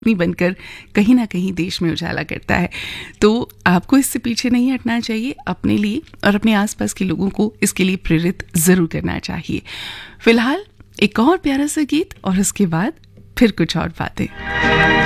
रोशनी बनकर कहीं ना कहीं देश में उजाला करता है। तो आपको इससे पीछे नहीं हटना चाहिए, अपने लिए और अपने आसपास के लोगों को इसके लिए प्रेरित जरूर करना चाहिए। फिलहाल एक और प्यारा सा गीत और उसके बाद फिर कुछ और बातें।